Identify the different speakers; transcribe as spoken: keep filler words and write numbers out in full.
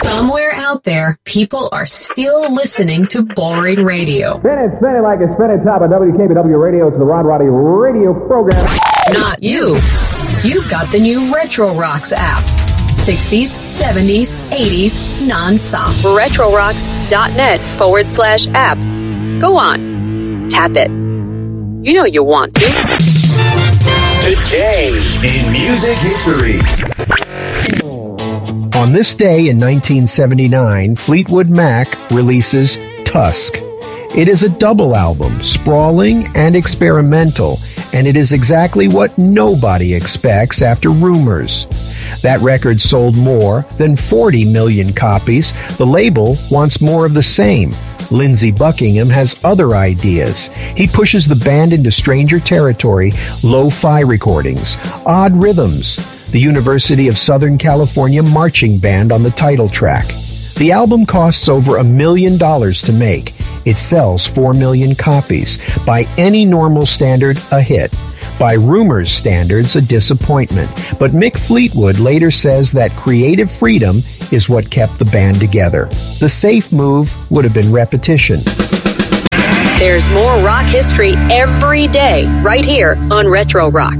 Speaker 1: Somewhere out there, people are still listening to boring radio.
Speaker 2: Spin it, spin it like it's spinning top of W K B W Radio. It's the Rod Roddy radio program.
Speaker 1: Not you. You've got the new Retro Rocks app. sixties, seventies, eighties, nonstop. RetroRocks.net forward slash app. Go on. Tap it. You know you want to.
Speaker 3: Today in music history.
Speaker 4: On this day in nineteen seventy-nine, Fleetwood Mac releases Tusk. It is a double album, sprawling and experimental, and it is exactly what nobody expects after Rumors. That record sold more than forty million copies. The label wants more of the same. Lindsey Buckingham has other ideas. He pushes the band into stranger territory, lo-fi recordings, odd rhythms, the University of Southern California marching band on the title track. The album costs over a million dollars to make. It sells four million copies. By any normal standard, a hit. By Rumors standards, a disappointment. But Mick Fleetwood later says that creative freedom is what kept the band together. The safe move would have been repetition.
Speaker 1: There's more rock history every day, right here on Retro Rock.